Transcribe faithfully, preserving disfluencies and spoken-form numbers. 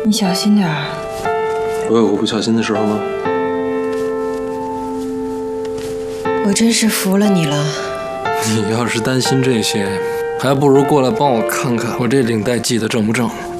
你小心点儿。 我有过不小心的时候吗？ 我真是服了你了。 你要是担心这些，还不如过来帮我看看我这领带系的正不正。